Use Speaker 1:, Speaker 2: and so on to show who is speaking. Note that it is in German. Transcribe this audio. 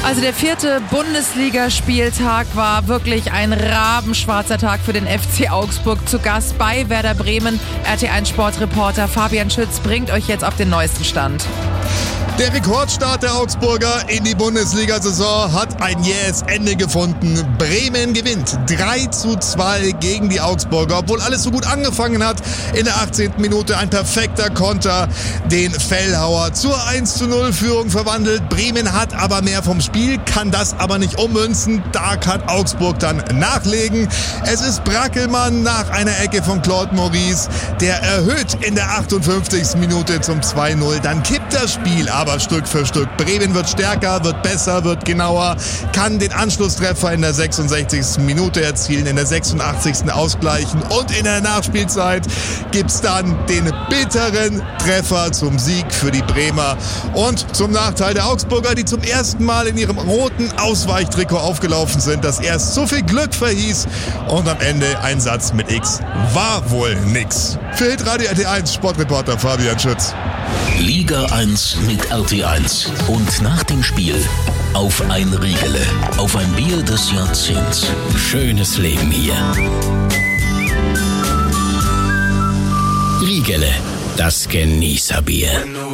Speaker 1: Also der 4. Bundesligaspieltag war wirklich ein rabenschwarzer Tag für den FC Augsburg. Zu Gast bei Werder Bremen. RT1 Sportreporter Fabian Schütz bringt euch jetzt auf den neuesten Stand.
Speaker 2: Der Rekordstart der Augsburger in die Bundesliga-Saison hat ein jähes Ende gefunden. Bremen gewinnt 3:2 gegen die Augsburger, obwohl alles so gut angefangen hat. In der 18. Minute ein perfekter Konter, den Fellhauer zur 1:0-Führung verwandelt. Bremen hat aber mehr vom Spiel, kann das aber nicht ummünzen. Da kann Augsburg dann nachlegen. Es ist Brackelmann nach einer Ecke von Claude Maurice, der erhöht in der 58. Minute zum 2:0. Dann kippt das Spiel aber Stück für Stück. Bremen wird stärker, wird besser, wird genauer, kann den Anschlusstreffer in der 66. Minute erzielen, in der 86. ausgleichen und in der Nachspielzeit gibt's dann den bitteren Treffer zum Sieg für die Bremer und zum Nachteil der Augsburger, die zum ersten Mal in ihrem roten Ausweichtrikot aufgelaufen sind, das erst so viel Glück verhieß und am Ende ein Satz mit X war wohl nix. Für Hitradio RT1 Sportreporter Fabian Schütz.
Speaker 3: Liga 1 mit RT1 und nach dem Spiel auf ein Riegele, auf ein Bier des Jahrzehnts. Schönes Leben hier. Riegele, das Genießerbier.